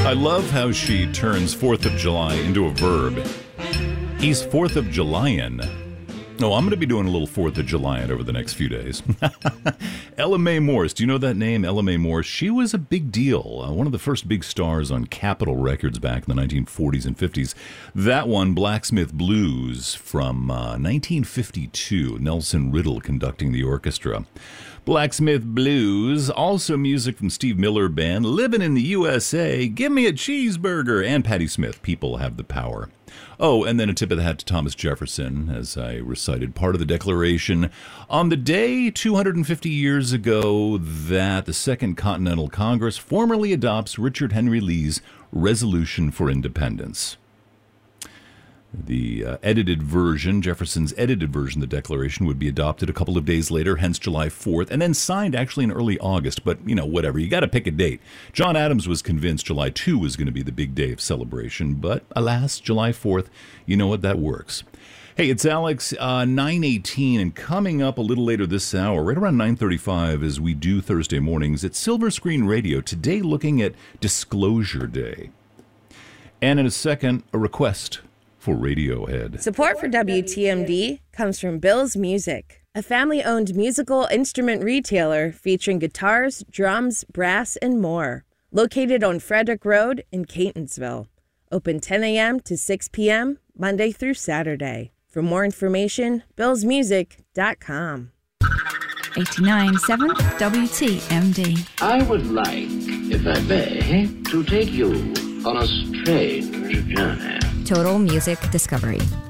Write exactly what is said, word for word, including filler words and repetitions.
I love how she turns fourth of July into a verb. He's fourth of Julyan. No, I'm going to be doing a little fourth of July over the next few days. Ella Mae Morse. Do you know that name, Ella Mae Morse? She was a big deal. Uh, one of the first big stars on Capitol Records back in the nineteen forties and fifties. That one, Blacksmith Blues, from uh, nineteen fifty-two. Nelson Riddle conducting the orchestra. Blacksmith Blues, also music from Steve Miller Band, Living in the U S A, Give Me a Cheeseburger, and Patti Smith, People Have the Power. Oh, and then a tip of the hat to Thomas Jefferson, as I recited part of the Declaration. On the day two hundred fifty years ago that the Second Continental Congress formally adopts Richard Henry Lee's Resolution for Independence. The uh, edited version, Jefferson's edited version of the Declaration, would be adopted a couple of days later, hence July fourth, and then signed actually in early August. But, you know, whatever. You got to pick a date. John Adams was convinced July second was going to be the big day of celebration. But, alas, July fourth, you know what, that works. Hey, it's Alex, uh, nine eighteen, and coming up a little later this hour, right around nine thirty-five, as we do Thursday mornings, it's Silver Screen Radio, today looking at Disclosure Day. And in a second, a request for Radiohead. Support for W T M D comes from Bill's Music, a family-owned musical instrument retailer featuring guitars, drums, brass, and more. Located on Frederick Road in Catonsville. Open ten a.m. to six p.m. Monday through Saturday. For more information, bills music dot com. eighty-nine point seven W T M D. I would like, if I may, to take you on a strange journey. Total Music Discovery.